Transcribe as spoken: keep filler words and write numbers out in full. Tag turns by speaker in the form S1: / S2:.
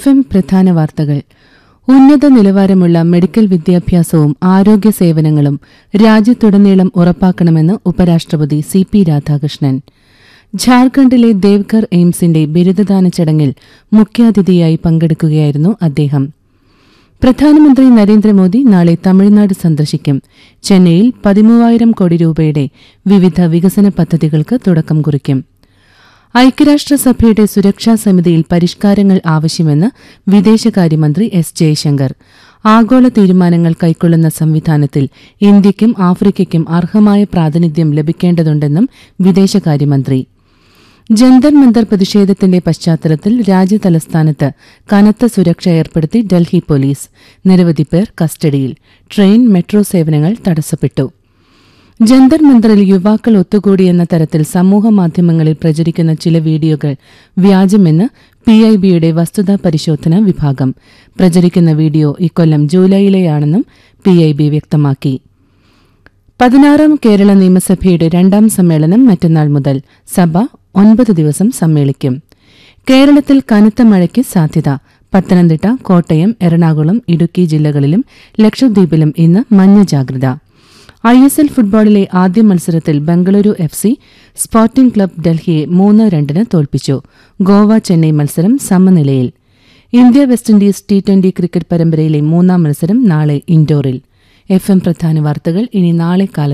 S1: F M പ്രധാന വാർത്തകൾ. ഉന്നത നിലവാരമുള്ള മെഡിക്കൽ വിദ്യാഭ്യാസവും ആരോഗ്യ സേവനങ്ങളും രാജ്യത്തുടനീളം ഉറപ്പാക്കണമെന്ന് ഉപരാഷ്ട്രപതി സി പി രാധാകൃഷ്ണൻ. ഝാർഖണ്ഡിലെ ദേവ്ഘർ എയിംസിന്റെ ബിരുദദാന ചടങ്ങിൽ മുഖ്യാതിഥിയായി പങ്കെടുക്കുകയായിരുന്നു അദ്ദേഹം. പ്രധാനമന്ത്രി നരേന്ദ്രമോദി നാളെ തമിഴ്നാട് സന്ദർശിക്കും. ചെന്നൈയിൽ പതിമൂവായിരം കോടി രൂപയുടെ വിവിധ വികസന പദ്ധതികൾക്ക് തുടക്കം കുറിക്കും. ഐക്യരാഷ്ട്രസഭയുടെ സുരക്ഷാ സമിതിയിൽ പരിഷ്കാരങ്ങൾ ആവശ്യമെന്ന് വിദേശകാര്യമന്ത്രി എസ് ജയശങ്കർ. ആഗോള തീരുമാനങ്ങൾ കൈക്കൊള്ളുന്ന സംവിധാനത്തിൽ ഇന്ത്യയ്ക്കും ആഫ്രിക്കയ്ക്കും അർഹമായ പ്രാതിനിധ്യം ലഭിക്കേണ്ടതുണ്ടെന്നും വിദേശകാര്യമന്ത്രി. ജന്തർ മന്തർ പ്രതിഷേധത്തിന്റെ പശ്ചാത്തലത്തിൽ രാജ്യതലസ്ഥാനത്ത് കനത്ത സുരക്ഷ ഏർപ്പെടുത്തി ഡൽഹി പോലീസ്. നിരവധി പേർ കസ്റ്റഡിയിൽ. ട്രെയിൻ, മെട്രോ സേവനങ്ങൾ തടസ്സപ്പെട്ടു. ജന്തർ മന്തറിൽ യുവാക്കൾ ഒത്തുകൂടിയെന്ന തരത്തിൽ സമൂഹമാധ്യമങ്ങളിൽ പ്രചരിക്കുന്ന ചില വീഡിയോകൾ വ്യാജമെന്ന് പി ഐ ബിയുടെ വസ്തുതാ പരിശോധന വിഭാഗം. പ്രചരിക്കുന്ന വീഡിയോ ഇക്കൊല്ലം ജൂലൈയിലെയാണെന്നും പി ഐ ബി വ്യക്തമാക്കി. പതിനാറാം കേരള നിയമസഭയുടെ രണ്ടാം സമ്മേളനം മറ്റന്നാൾ മുതൽ. സഭ ഒൻപത് ദിവസം സമ്മേളിക്കും. കേരളത്തിൽ കനത്ത മഴയ്ക്ക് സാധ്യത. പത്തനംതിട്ട, കോട്ടയം, എറണാകുളം, ഇടുക്കി ജില്ലകളിലും ലക്ഷദ്വീപിലും ഇന്ന് മഞ്ഞ ജാഗ്രത. ഐ എസ് എൽ ഫുട്ബോളിലെ ആദ്യ മത്സരത്തിൽ Bengaluru F C sporting club ഡൽഹിയെ മൂന്ന് രണ്ടിന് തോൽപ്പിച്ചു. ഗോവ ചെന്നൈ മത്സരം സമനിലയിൽ. India west Indies T twenty cricket പരമ്പരയിലെ മൂന്നാം മത്സരം നാളെ ഇൻഡോറിൽ. എഫ് എം പ്രധാന വാർത്തകൾ ഇനി നാളെ കാലത്ത്